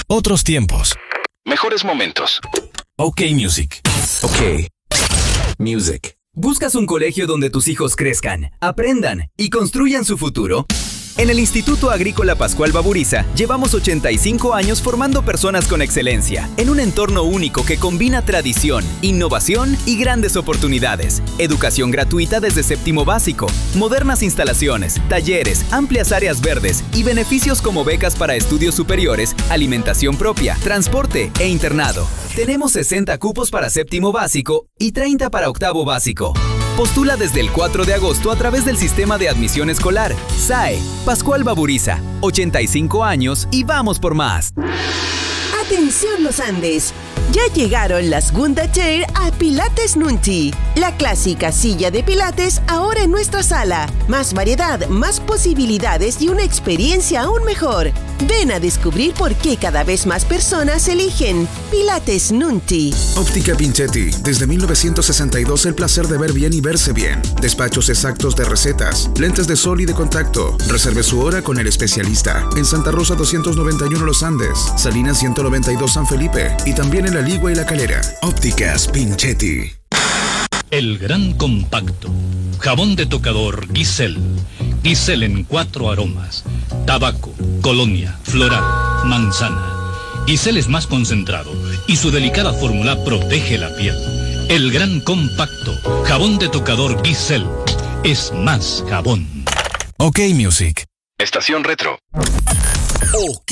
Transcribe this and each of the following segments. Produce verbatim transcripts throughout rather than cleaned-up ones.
Otros tiempos. Mejores momentos. OK Music. OK Music. ¿Buscas un colegio donde tus hijos crezcan, aprendan y construyan su futuro? En el Instituto Agrícola Pascual Baburiza llevamos ochenta y cinco años formando personas con excelencia, en un entorno único que combina tradición, innovación y grandes oportunidades. Educación gratuita desde séptimo básico, modernas instalaciones, talleres, amplias áreas verdes y beneficios como becas para estudios superiores, alimentación propia, transporte e internado. Tenemos sesenta cupos para séptimo básico y treinta para octavo básico. Postula desde el cuatro de agosto a través del sistema de admisión escolar. S A E, Pascual Baburiza, ochenta y cinco años y vamos por más. Atención Los Andes, ya llegaron las Gunda Chair a Pilates Nunchi. La clásica silla de pilates ahora en nuestra sala. Más variedad, más posibilidades y una experiencia aún mejor. Ven a descubrir por qué cada vez más personas eligen Pilates Nunchi. Óptica Pinchetti. Desde mil novecientos sesenta y dos el placer de ver bien y verse bien. Despachos exactos de recetas, lentes de sol y de contacto. Reserve su hora con el especialista. En Santa Rosa doscientos noventa y uno Los Andes, Salinas ciento noventa y dos San Felipe y también en La Ligua y La Calera. Ópticas Pinchetti. El gran compacto. Jabón de tocador Giselle. Giselle en cuatro aromas. Tabaco, colonia, floral, manzana. Giselle es más concentrado y su delicada fórmula protege la piel. El gran compacto. Jabón de tocador Giselle. Es más jabón. OK Music. Estación Retro. OK.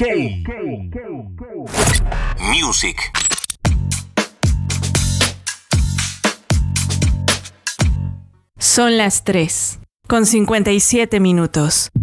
Music. Son las tres, con cincuenta y siete minutos.